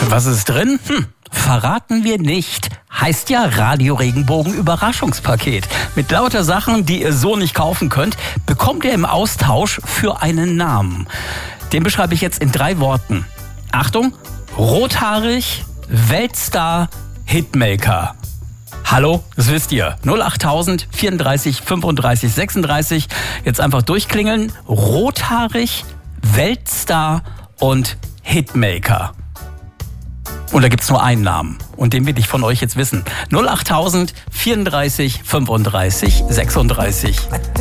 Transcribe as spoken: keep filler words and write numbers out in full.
Was ist drin? Hm, verraten wir nicht. Heißt ja Radio Regenbogen Überraschungspaket. Mit lauter Sachen, die ihr so nicht kaufen könnt, bekommt ihr im Austausch für einen Namen. Den beschreibe ich jetzt in drei Worten. Achtung, rothaarig, Weltstar, Hitmaker. Hallo, das wisst ihr. null achttausend vierunddreißig fünfunddreißig sechsunddreißig. Jetzt einfach durchklingeln. Rothaarig, Weltstar und Hitmaker. Und da gibt's nur einen Namen. Und den will ich von euch jetzt wissen. null achttausend vierunddreißig fünfunddreißig sechsunddreißig.